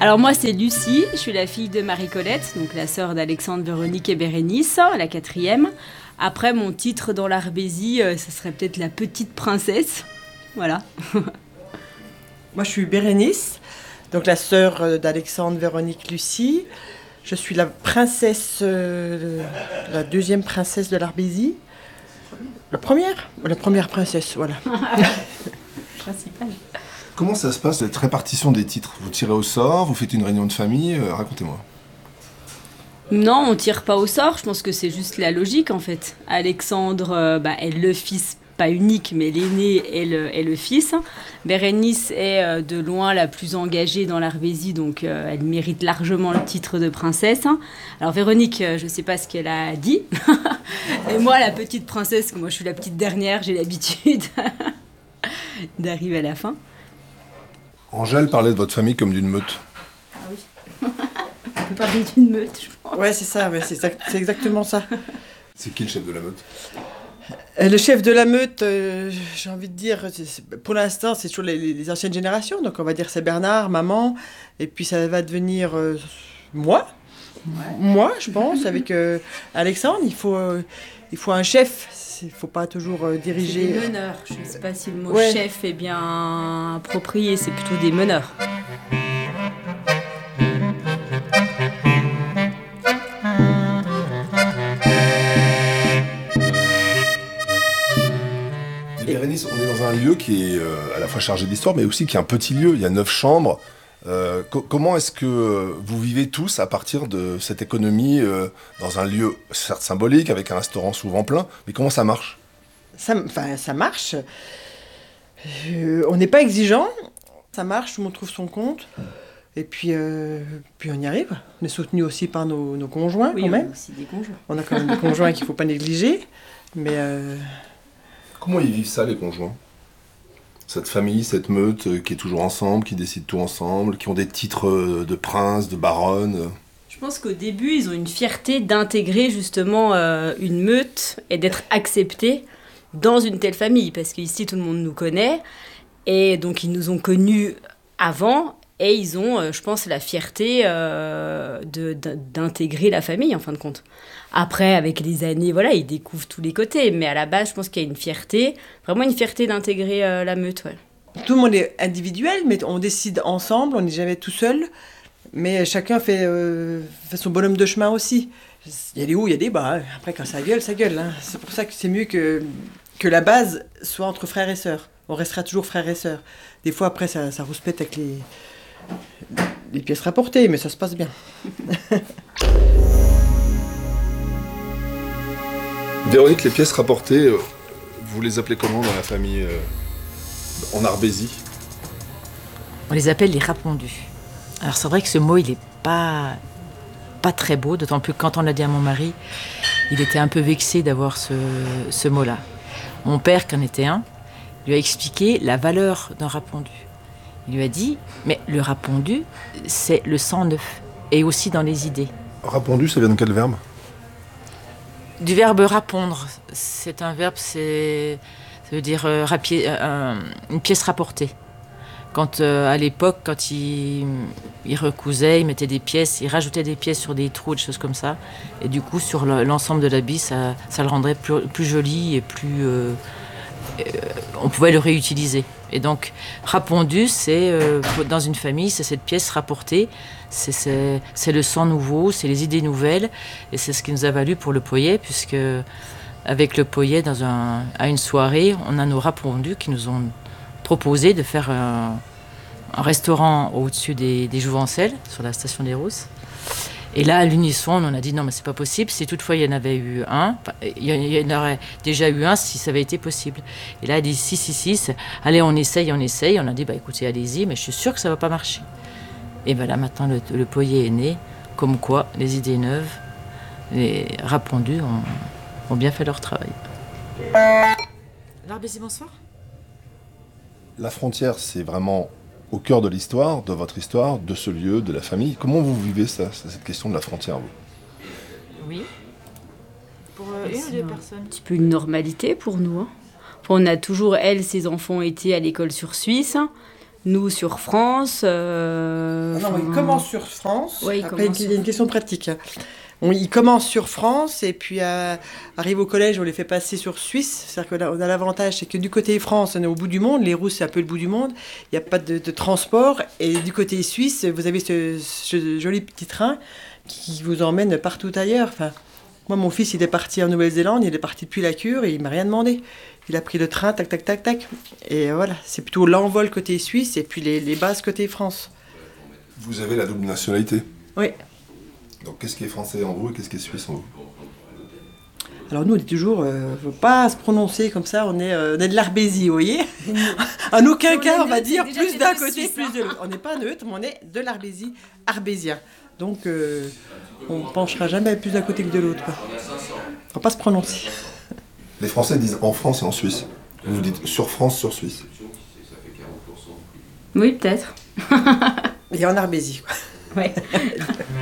Alors moi c'est Lucie, je suis la fille de Marie-Colette, donc la sœur d'Alexandre, Véronique et Bérénice, la quatrième. Après mon titre dans l'Arbésie, ça serait peut-être la petite princesse, voilà. Moi je suis Bérénice, donc la sœur d'Alexandre, Véronique, Lucie. Je suis la princesse, la deuxième princesse de l'Arbésie. La première princesse, voilà. Principale. Comment ça se passe, cette répartition des titres? Vous tirez au sort, vous faites une réunion de famille, racontez-moi. Non, on tire pas au sort, je pense que c'est juste la logique en fait. Alexandre est le fils, pas unique, mais l'aîné est le fils. Bérénice est de loin la plus engagée dans l'Arbésie, donc elle mérite largement le titre de princesse. Alors Véronique, je sais pas ce qu'elle a dit. Et moi, la petite princesse, moi je suis la petite dernière, j'ai l'habitude d'arriver à la fin. Angèle parlait de votre famille comme d'une meute. Ah oui. On peut parler d'une meute, je pense. Ouais, c'est ça, c'est exactement ça. C'est qui le chef de la meute? Le chef de la meute, j'ai envie de dire, pour l'instant, c'est toujours les anciennes générations. Donc on va dire c'est Bernard, maman, et puis ça va devenir moi. Ouais. Moi, je pense, avec Alexandre, il faut un chef. Il ne faut pas toujours diriger. C'est des meneurs. Je ne sais pas si le mot chef est bien approprié, c'est plutôt des meneurs. Bérénice, on est dans un lieu qui est à la fois chargé d'histoire, mais aussi qui est un petit lieu. Il y a 9 chambres. Comment est-ce que vous vivez tous à partir de cette économie dans un lieu certes symbolique, avec un restaurant souvent plein, mais comment ça marche? Ça marche. On n'est pas exigeant. Ça marche, tout le monde trouve son compte. Et puis on y arrive. On est soutenu aussi par nos conjoints, oui, quand même. On a aussi des conjoints. On a quand même des conjoints qu'il ne faut pas négliger. Mais comment ils vivent ça, les conjoints? Cette famille, cette meute qui est toujours ensemble, qui décide tout ensemble, qui ont des titres de prince, de baronne. Je pense qu'au début, ils ont une fierté d'intégrer justement une meute et d'être acceptés dans une telle famille. Parce qu'ici, tout le monde nous connaît. Et donc, ils nous ont connus avant. Et ils ont, je pense, la fierté d'intégrer la famille, en fin de compte. Après, avec les années, voilà, ils découvrent tous les côtés. Mais à la base, je pense qu'il y a une fierté, vraiment une fierté d'intégrer la meute. Ouais. Tout le monde est individuel, mais on décide ensemble, on n'est jamais tout seul. Mais chacun fait son bonhomme de chemin aussi. Il y a des hauts, il y a des bas. Après, quand ça gueule, ça gueule. Hein. C'est pour ça que c'est mieux que la base soit entre frères et sœurs. On restera toujours frères et sœurs. Des fois, après, ça rouspète avec les pièces rapportées, mais ça se passe bien. Véronique, les pièces rapportées, vous les appelez comment dans la famille en Arbésie? On les appelle les rapondus. Alors c'est vrai que ce mot, il n'est pas très beau, d'autant plus que quand on l'a dit à mon mari, il était un peu vexé d'avoir ce mot-là. Mon père, qui en était un, lui a expliqué la valeur d'un rapondu. Il lui a dit, mais le rapondu, c'est le sang neuf, et aussi dans les idées. Rapondu, ça vient de quel verbe? Du verbe rapondre. C'est un verbe, ça veut dire une pièce rapportée. Quand à l'époque, quand il recousait, il mettait des pièces, il rajoutait des pièces sur des trous, des choses comme ça. Et du coup, sur l'ensemble de l'habit, ça le rendrait plus joli et plus... on pouvait le réutiliser. Et donc, rapondu, c'est dans une famille, c'est cette pièce rapportée, c'est le sang nouveau, c'est les idées nouvelles, et c'est ce qui nous a valu pour le Poyet, puisque avec le Poyet, à une soirée, on a nos rapondus qui nous ont proposé de faire un restaurant au-dessus des Jouvencelles, sur la station des Rousses. Et là, à l'unisson, on a dit non, mais c'est pas possible. Si toutefois il y en avait eu un, il y en aurait déjà eu un si ça avait été possible. Et là, elle dit si, allez, on essaye. On a dit, écoutez, allez-y, mais je suis sûre que ça va pas marcher. Et là, maintenant, le Poyet est né. Comme quoi, les idées neuves, les rapondus ont bien fait leur travail. L'Arbésie, bonsoir. La frontière, c'est vraiment au cœur de l'histoire, de votre histoire, de ce lieu, de la famille. Comment vous vivez ça, cette question de la frontière, vous? Oui. Pour une ou deux personnes. Un petit peu une normalité pour nous. Hein. Enfin, on a toujours, ses enfants étaient à l'école sur Suisse. Nous sur France. Non, il commence sur France. Ouais, il Après, commence il y a une question pratique. Il commence sur France et puis arrive au collège, on les fait passer sur Suisse. C'est-à-dire que là, on a l'avantage, c'est que du côté France, on est au bout du monde. Les Rousses, c'est un peu le bout du monde. Il n'y a pas de transport. Et du côté suisse, vous avez ce joli petit train qui vous emmène partout ailleurs. Enfin, moi, mon fils, il est parti en Nouvelle-Zélande. Il est parti depuis la cure et il m'a rien demandé. Il a pris le train, tac, tac, tac, tac. Et voilà, c'est plutôt l'envol côté Suisse et puis les bases côté France. Vous avez la double nationalité. Oui. Donc qu'est-ce qui est français en vous et qu'est-ce qui est suisse en vous? Alors nous, on dit toujours, faut pas se prononcer comme ça, on est de l'Arbésie, vous voyez. En aucun cas, on va dire plus d'un côté, plus de l'autre. On n'est pas neutre, mais on est de l'Arbésie, arbésien. Donc, on ne penchera jamais plus d'un côté que de l'autre, quoi. Faut pas se prononcer. Les Français disent en France et en Suisse. Vous dites sur France, sur Suisse. Oui, peut-être. Et en Arbésie, quoi. Ouais.